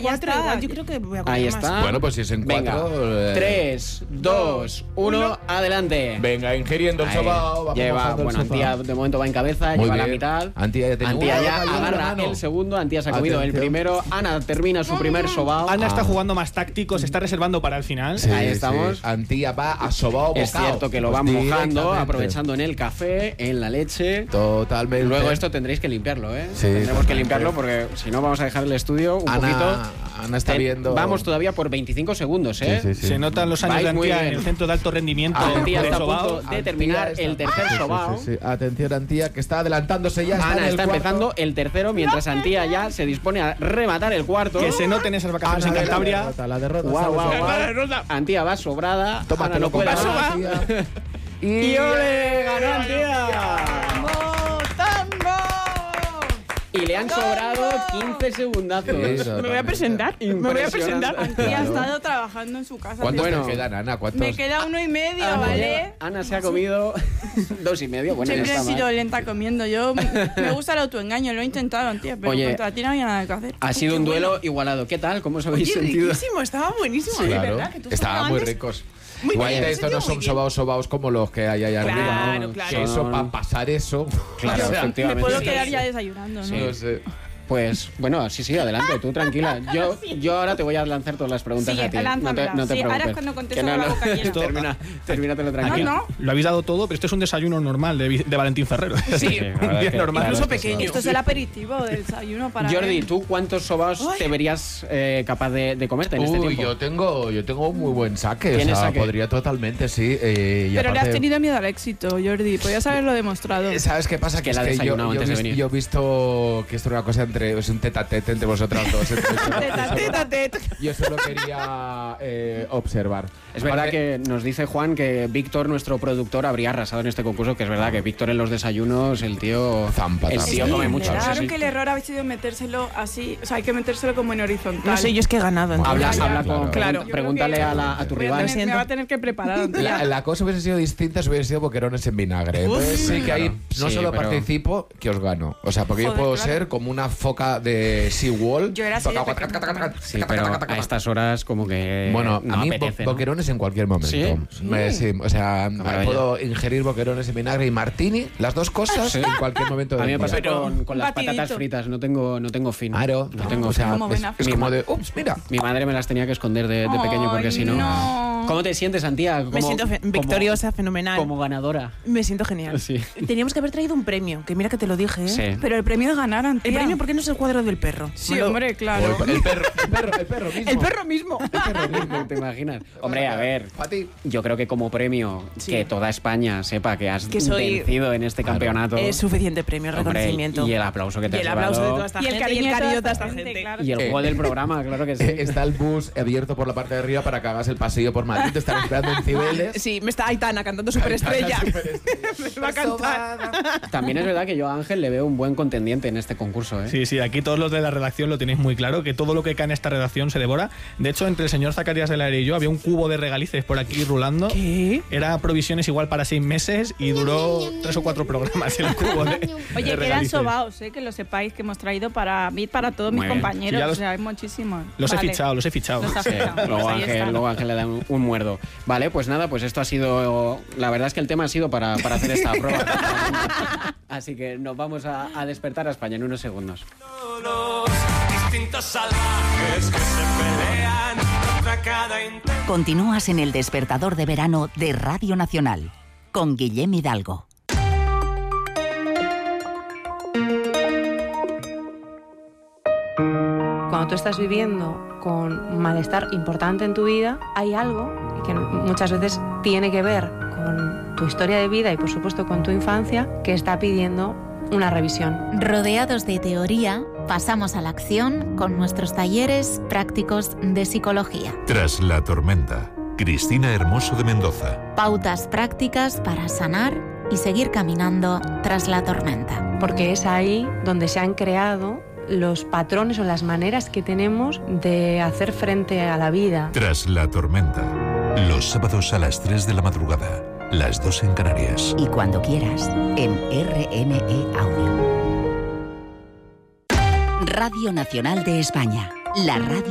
4, está. igual yo creo que voy a comer Ahí más. está. Bueno, pues si es en 4... 3, 2, 1, adelante. Venga, ingiriendo el Ahí. sobao. vamos Lleva, bajando el bueno, sobao. Antía de momento va en cabeza, Muy lleva bien. la mitad. Antía ya tiene Antía una, ya cayó en la agarra mano. el segundo. Antía se ha comido el Atención. primero. Ana termina su primer sobao. Ana está jugando más táctico, se está reservando para el final. Sí, Ahí estamos. sí. Antía va a sobao Es bocao. cierto que lo van Pues mojando, directamente. aprovechando en el café, en la leche. Totalmente. Luego esto tendréis que limpiarlo, ¿eh? Sí, Tendremos que totalmente. limpiarlo porque si no vamos a dejar el estudio un poquito. Ana está viendo... Vamos todavía por 25 segundos, ¿eh? Sí, sí, sí. Se notan los años Vais de muy Antía bien. en el centro de alto rendimiento Antía de está a sobao. punto de terminar el tercer sobao. Sí. Atención, Antía, que está adelantándose ya. Ana en el está cuarto. empezando el tercero, mientras Antía ya se dispone a rematar el cuarto. Que se noten esas vacaciones Ana en de Cantabria. La derrota. Guau, ¿sabes? guau, guau. Antía va sobrada. Toma, Ana te no lo puede compras, más. Antía. ¡Y ole! ¡Ganó Antía! Y le han sobrado 15 segundazos. Me voy a presentar. Me voy a presentar. Antía ha estado trabajando en su casa. ¿Cuántos Bueno. te quedan, Ana? ¿Cuántos? Me queda 1 y medio, ¿vale? Ana se ha comido 2 y medio. Bueno, Siempre ya he está sido mal. lenta comiendo. Yo me gusta el autoengaño, lo he intentado, Antía, pero Oye, contra ti no había nada que hacer. Ha sido un duelo igualado. ¿Qué tal? ¿Cómo os habéis Oye, sentido? riquísimo, estaba buenísimo. Sí, de claro. verdad, que tú Estaban muy antes- ricos. Muy Igual bien, estos no muy son bien. sobaos como los que hay allá Claro, arriba. ¿no? claro. Que eso, para pasar eso... Claro, o sea, Me efectivamente. puedo Sí, quedar sí. ya desayunando, ¿no? Sí. no sé. Pues bueno, sí, adelante, tú tranquila. Yo ahora te voy a lanzar todas las preguntas Sí, a ti. lánzamela. No te Sí, ahora es preocupes. cuando contesto Que con la boca llena. Termínatelo tranquilo. No. Lo habéis dado todo, pero esto es un desayuno normal de Valentín Ferrero. Sí, la verdad un día que- normal. incluso Claro, pequeño. Esto es el aperitivo del desayuno para Jordi, él. ¿tú cuántos sobaos te verías capaz de comerte en este Uy, tiempo? yo tengo un muy buen saque. O ¿Tienes sea, saque? podría totalmente, sí. Y Pero le has aparte- tenido miedo al éxito, Jordi. Podías haberlo demostrado. ¿Sabes qué pasa? que Que la es que desayunado antes de venir. yo he visto que esto era una cosa es un tete-a-tete entre vosotras dos. Yo solo quería observar. Es verdad que nos dice Juan que Víctor, nuestro productor, habría arrasado en este concurso, que es verdad que Víctor en los desayunos, el tío Zampa el también. tío come Sí, mucho. Claro sí, sí. que el error ha sido metérselo así. O sea, hay que metérselo como en horizontal. No sé, yo es que he ganado. entonces. Habla Claro. con... Claro. Pregúntale a tu Voy rival. tener- me va a tener que preparar. Antía. La cosa hubiese sido distinta si hubiese sido boquerones en vinagre. Entonces sí que ahí no Sí, solo pero- participo, que os gano. O sea, porque yo Joder, puedo claro. ser como una foca de SeaWall. Yo era así de pequeña. Sí, pero a estas horas como que Bueno, no a mí apetece, ¿no? boquerones en cualquier momento. ¿Sí? Sí, o sea, maravilla. puedo ingerir boquerones en vinagre y martini, las dos cosas, Sí. en cualquier momento A mí del me pasa día. con las batidito. patatas fritas, no tengo fin. Claro, no tengo o sea, fin. Como buena es Mi como ma- de, ups, mira. Mi madre me las tenía que esconder de pequeño porque si no... no. ¿Cómo te sientes, Antía? Me siento victoriosa, fenomenal. Como ganadora. Me siento genial. Sí. Teníamos que haber traído un premio, que mira que te lo dije, ¿eh? Sí. Pero el premio es ganar, Antía. El premio, ¿por qué no es el cuadro del perro? Sí, Me lo- hombre, claro. El perro mismo. El perro mismo. ¿Te imaginas? Hombre, a ver, A ti. yo creo que como premio Sí. que toda España sepa que has Que soy- vencido en este campeonato. Es suficiente premio, Hombre, reconocimiento. y el aplauso que te Y has el aplauso de llevado. toda esta Y el gente, cariño y el de cariño de toda toda esta esta gente. claro. Y el gol del programa, claro que sí. Está el bus abierto por la parte de arriba para que hagas el pasillo por Madrid. Te están esperando en Cibeles. Sí, me está Aitana cantando Superestrella. Me va a cantar. También es verdad que yo a Ángel le veo un buen contendiente en este concurso, ¿eh? Sí, sí, aquí todos los de la redacción lo tenéis muy claro, que todo lo que cae en esta redacción se devora. De hecho, entre el señor Zacarías del Aire y yo había un cubo de regalices por aquí rulando. ¿Qué? Era provisiones igual para 6 meses y duró 3 o 4 programas el cubo de Oye, de quedan regalices. sobaos, que lo sepáis, que hemos traído para mí, para todos mis Muy bien. compañeros. Sí, ya los- O sea, hay muchísimos. Los he Vale. fichado. Los has Sí, fichado. luego, Pues ahí está. Ángel le da un muerdo. Vale, pues nada, pues esto ha sido... La verdad es que el tema ha sido para hacer esta prueba. Así que nos vamos a despertar a España en unos segundos. Distintos salvajes que se pelean contra cada intento. Continúas en el despertador de verano de Radio Nacional con Guillem Hidalgo. Cuando tú estás viviendo con malestar importante en tu vida, hay algo que muchas veces tiene que ver con tu historia de vida y por supuesto con tu infancia que está pidiendo una revisión. Rodeados de teoría, pasamos a la acción con nuestros talleres prácticos de psicología. Tras la tormenta, Cristina Hermoso de Mendoza. Pautas prácticas para sanar y seguir caminando tras la tormenta. Porque es ahí donde se han creado los patrones o las maneras que tenemos de hacer frente a la vida. Tras la tormenta, los sábados a las 3 de la madrugada, las 2 en Canarias. Y cuando quieras, en RNE Audio. Radio Nacional de España, la radio